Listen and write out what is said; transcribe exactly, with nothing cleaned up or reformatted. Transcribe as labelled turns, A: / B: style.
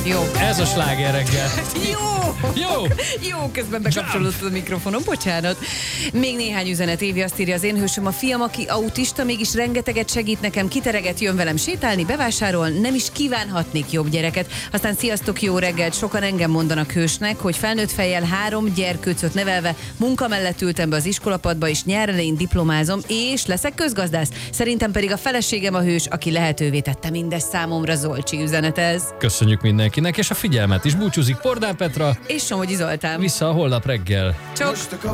A: Jó.
B: Ez a sláger reggel.
A: Jó!
B: Jó!
A: Jó, közben bekapcsolódott a mikrofonom, bocsánat. Még néhány üzenet. Évi azt írja, az én hősöm a fiam, aki autista, mégis rengeteget segít nekem, kitereget, jön velem sétálni, bevásárol, nem is kívánhatnék jobb gyereket. Aztán sziasztok, jó reggelt, sokan engem mondanak hősnek, hogy felnőtt fejjel három gyerkőcöt nevelve, munka mellett ültem be az iskolapadba, és nyár elején diplomázom, és leszek közgazdász. Szerintem pedig a feleségem a hős, aki lehetővé tette mindezt számomra. Zolcsi üzenet ez.
B: Köszönjük mindenkinek, és a figyelmet is. Búcsúzik Pordán Petra.
A: És Somogyi Zoltán.
B: Vissza a holnap reggel.
A: Csok.